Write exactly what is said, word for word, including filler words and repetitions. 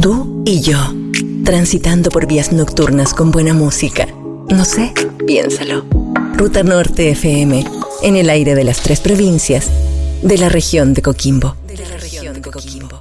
Tú y yo, transitando por vías nocturnas con buena música. No sé, piénsalo. Ruta Norte F M, en el aire de las tres provincias de la región de Coquimbo. De la región de Coquimbo.